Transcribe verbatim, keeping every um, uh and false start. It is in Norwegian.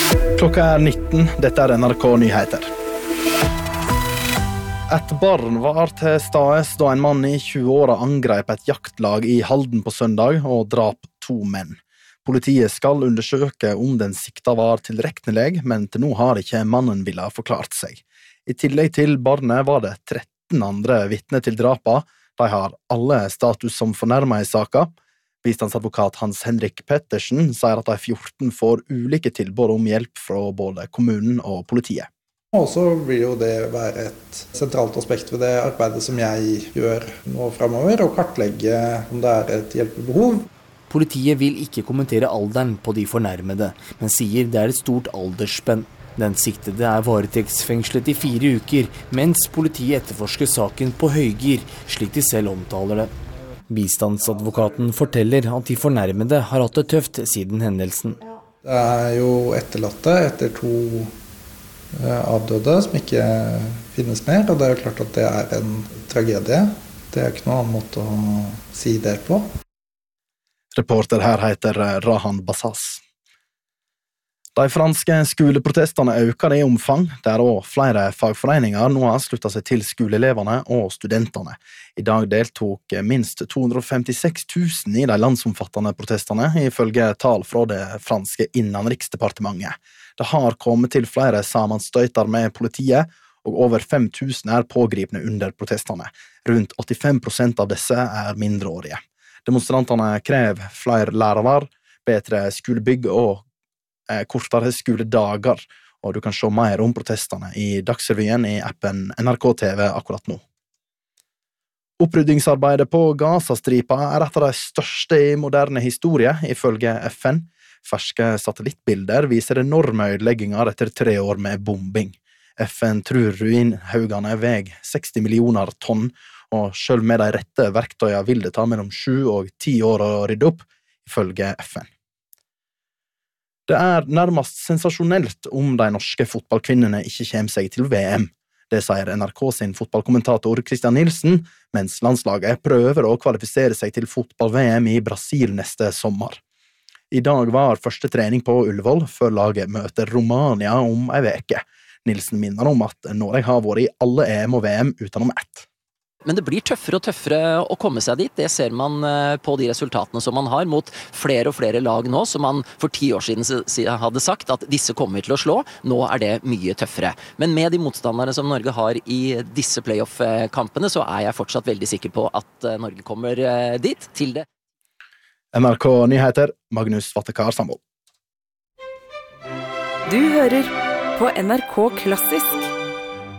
Klokka er nitten, dette er N R K Nyheter. Et barn var til stades da en mann i tjue-åra angrep et jaktlag i Halden på søndag og drap to menn. Politiet skal undersøke om den sikta var tilregnelig, men til nå har ikke mannen ville forklart seg. I tillegg til barnet var det tretten andre vitner til drapa. De har alle status som fornærmet i saka. Bistandsadvokat Hans Henrik Pettersen sier at de fjorten får ulike tilbud om hjelp fra både kommunen og politiet. Og så vil jo det være et sentralt aspekt ved det arbeidet som jeg gjør nå fremover, å kartlegge om det er et hjelpebehov. Politiet vil ikke kommentere alderen på de fornærmede, men sier det er et stort aldersspenn. Den siktede er varetektsfengslet i fire uker, mens politiet etterforsker saken på høygir, slik de selv omtaler det. Bistandsadvokaten forteller at de fornærmede har hatt det tøft siden hendelsen. Det er jo etterlatte etter to avdøde som ikke finnes mer, og det er jo klart at det er en tragedie. Det er ikke noen annen måte å si det på. Reporter her heter Rahan Bassas. De franske skoleprotestene øker i omfang, der også flere fagforeninger nå har sluttet seg til skoleelevene og studentene. I dag deltok minst to hundre og femtiseks tusen i de landsomfattende protestene, ifølge tall fra det franske innenriksdepartementet. Det har kommet til flere sammenstøyter med politiet, og over fem tusen er pågripne under protestene. Rundt åttifem prosent av disse er mindreårige. Demonstrantene krever flere lærere, bedre skolebygg og kortere skoledager, og du kan se mer om protestene i Dagsrevyen i appen N R K T V akkurat nå. Oppryddingsarbeidet på Gazastripa er et av de største i moderne historie, ifølge F N. Ferske satellittbilder viser enorme ødelegginger etter tre år med bombing. F N tror ruinhaugene veier seksti millioner tonn, og selv med de rette verktøyene vil det ta mellom sju og ti år å rydde opp, ifølge F N. Det er nærmest sensasjonelt om de norske fotballkvinnene ikke kommer seg til V M. Det sier N R K sin fotballkommentator Christian Nielsen, mens landslaget prøver å kvalifisere seg til fotball-V M i Brasil neste sommer. I dag var første trening på Ullevål, før laget møter Romania om ei veke. Nielsen minner om at Norge har vært i alle E M og V M utenom ett. Men det blir tøffere og tøffere å komme seg dit. Det ser man på de resultatene som man har mot flere og flere lag nå, som man for ti år siden hadde sagt at disse kommer til å slå. Nå er det mye tøffere. Men med de motstanderne som Norge har i disse playoff-kampene, så er jeg fortsatt veldig sikker på at Norge kommer dit, til det. N R K Nyheter, Magnus Vattekar Samvold. Du hører på N R K Klassisk.